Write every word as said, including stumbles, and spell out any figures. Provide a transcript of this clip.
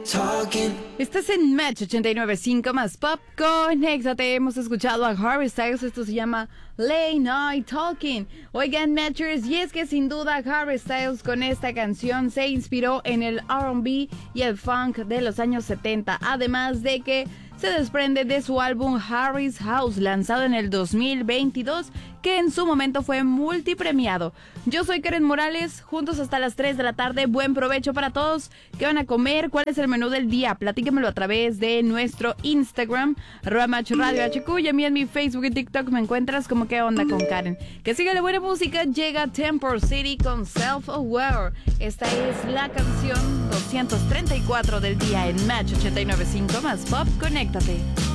Estás en Match ochenta y nueve punto cinco más Pop. Conéctate. Hemos escuchado a Harry Styles. Esto se llama Late Night Talking. Oigan, Matchers, y es que sin duda Harry Styles con esta canción se inspiró en el R and B y el funk de los años setenta. Además de que se desprende de su álbum Harry's House, lanzado en el dos mil veintidós, que en su momento fue multipremiado. Yo soy Karen Morales, juntos hasta las tres de la tarde. Buen provecho para todos. ¿Qué van a comer? ¿Cuál es el menú del día? Platíquenmelo a través de nuestro Instagram, arroba Match Radio H Q, y a mí en mi Facebook y TikTok me encuentras como ¿Qué onda con Karen? Que siga la buena música. Llega Temple City con Self Aware. Esta es la canción doscientos treinta y cuatro del día en Match ochenta y nueve punto cinco más Pop. Conéctate.